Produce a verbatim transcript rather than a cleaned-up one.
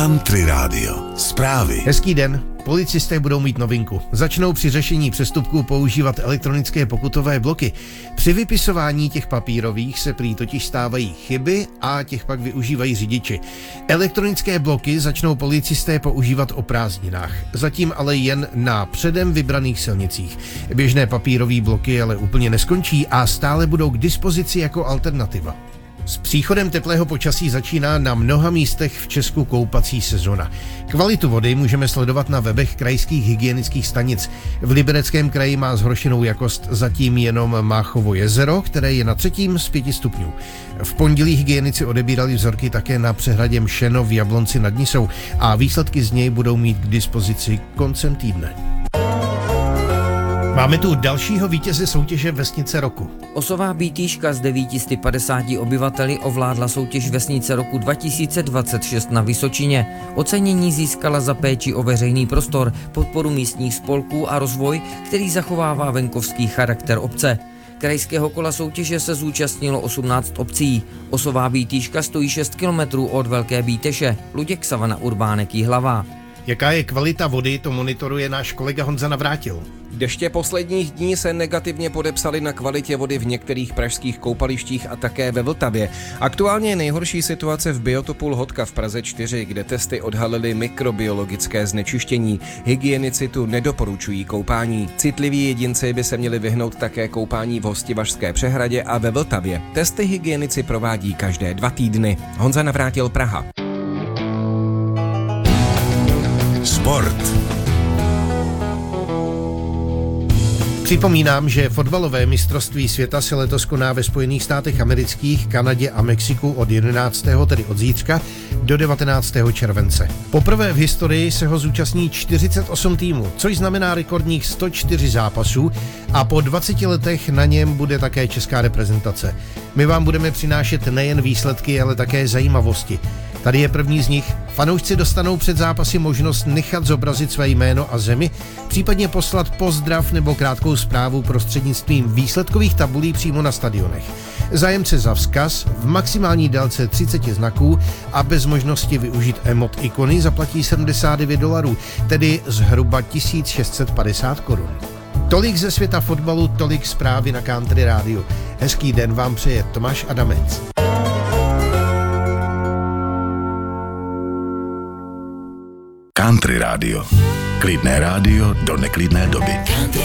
Country Radio. Zprávy. Hezký den. Policisté budou mít novinku. Začnou při řešení přestupků používat elektronické pokutové bloky. Při vypisování těch papírových se prý totiž stávají chyby a těch pak využívají řidiči. Elektronické bloky začnou policisté používat o prázdninách. Zatím ale jen na předem vybraných silnicích. Běžné papírové bloky ale úplně neskončí a stále budou k dispozici jako alternativa. S příchodem teplého počasí začíná na mnoha místech v Česku koupací sezona. Kvalitu vody můžeme sledovat na webech krajských hygienických stanic. V Libereckém kraji má zhoršenou jakost zatím jenom Máchovo jezero, které je na třetím z pěti stupňů. V pondělí hygienici odebírali vzorky také na přehradě Mšeno v Jablonci nad Nisou a výsledky z něj budou mít k dispozici koncem týdne. Máme tu dalšího vítěze soutěže Vesnice roku. Osová Bítýška s devět set padesáti obyvateli ovládla soutěž Vesnice roku dva tisíce dvacet šest na Vysočině. Ocenění získala za péči o veřejný prostor, podporu místních spolků a rozvoj, který zachovává venkovský charakter obce. Krajského kola soutěže se zúčastnilo osmnáct obcí. Osová Bítýška stojí šest kilometrů od Velké Bíteše. Luděk Savana, Urbánek, Jihlavá. Jaká je kvalita vody, to monitoruje náš kolega Honza Navrátil. Deště posledních dní se negativně podepsaly na kvalitě vody v některých pražských koupalištích a také ve Vltavě. Aktuálně je nejhorší situace v biotopu Lhotka v Praze čtyři, kde testy odhalily mikrobiologické znečištění. Hygienici tu nedoporučují koupání. Citliví jedinci by se měli vyhnout také koupání v Hostivařské přehradě a ve Vltavě. Testy hygienici provádí každé dva týdny. Honza Navrátil, Praha. Sport. Připomínám, že fotbalové mistrovství světa se letos koná ve Spojených státech amerických, Kanadě a Mexiku od jedenáctého tedy od zítřka, do devatenáctého července. Poprvé v historii se ho zúčastní čtyřicet osm týmů, což znamená rekordních sto čtyři zápasů a po dvaceti letech na něm bude také česká reprezentace. My vám budeme přinášet nejen výsledky, ale také zajímavosti. Tady je první z nich. Fanoušci dostanou před zápasy možnost nechat zobrazit své jméno a zemi, případně poslat pozdrav nebo krátkou zprávu prostřednictvím výsledkových tabulí přímo na stadionech. Zájemce za vzkaz v maximální délce třicet znaků a bez možnosti využít emot ikony zaplatí sedmdesát devět dolarů, tedy zhruba tisíc šest set padesát korun. Tolik ze světa fotbalu, tolik zprávy na Country Radio. Hezký den vám přeje Tomáš Adamec. Country Radio. Klidné rádio do neklidné doby.